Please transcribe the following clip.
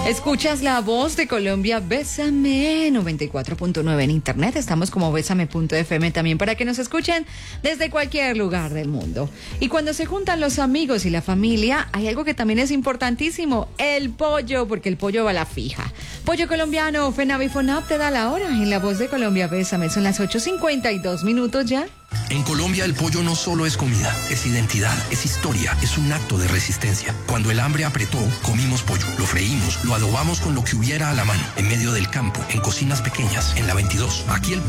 Escuchas La Voz de Colombia, Bésame 94.9 en internet. Estamos como Bésame.fm también para que nos escuchen desde cualquier lugar del mundo. Y cuando se juntan los amigos y la familia, hay algo que también es importantísimo, el pollo, porque el pollo va a la fija. Pollo colombiano, FENAVI FONAP te da la hora en La Voz de Colombia, Bésame. Son las 8:52 ya. En Colombia el pollo no solo es comida, es identidad, es historia, es un acto de resistencia. Cuando el hambre apretó, comimos pollo, lo freímos, lo adobamos con lo que hubiera a la mano, en medio del campo, en cocinas pequeñas, en la 22. Aquí el pollo